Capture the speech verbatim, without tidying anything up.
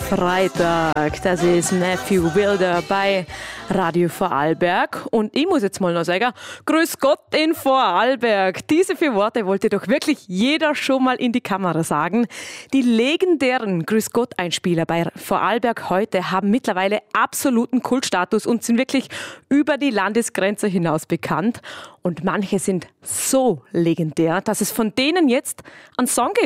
Freitag. Das ist Matthew Wilder bei Radio Vorarlberg. Und ich muss jetzt mal noch sagen, grüß Gott in Vorarlberg. Diese vier Worte wollte doch wirklich jeder schon mal in die Kamera sagen. Die legendären Grüß Gott-Einspieler bei Vorarlberg heute haben mittlerweile absoluten Kultstatus und sind wirklich über die Landesgrenze hinaus bekannt. Und manche sind so legendär, dass es von denen jetzt einen Song gibt.